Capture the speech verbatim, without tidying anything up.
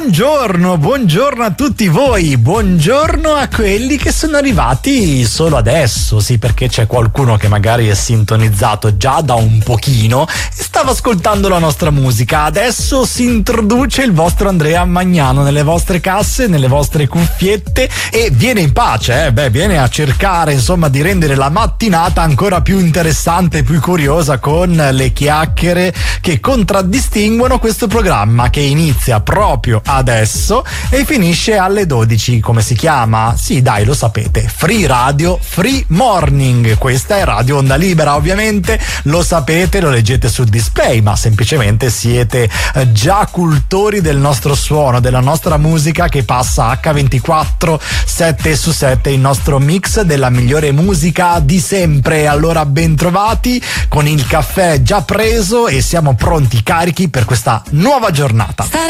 Buongiorno, buongiorno a tutti voi, buongiorno a quelli che sono arrivati solo adesso, sì, perché c'è qualcuno che magari è sintonizzato già da un pochino e stava ascoltando la nostra musica. Adesso si introduce il vostro Andrea Magnano nelle vostre casse, nelle vostre cuffiette e viene in pace, eh? Beh, viene a cercare insomma di rendere la mattinata ancora più interessante, più curiosa con le chiacchiere che contraddistinguono questo programma che inizia proprio adesso e finisce alle dodici. Come si chiama? Sì, dai, lo sapete, Free Radio, Free Morning. Questa è Radio Onda Libera, ovviamente lo sapete, lo leggete sul display, ma semplicemente siete già cultori del nostro suono, della nostra musica che passa acca ventiquattro sette su sette, il nostro mix della migliore musica di sempre. Allora, bentrovati con il caffè già preso e siamo pronti carichi per questa nuova giornata.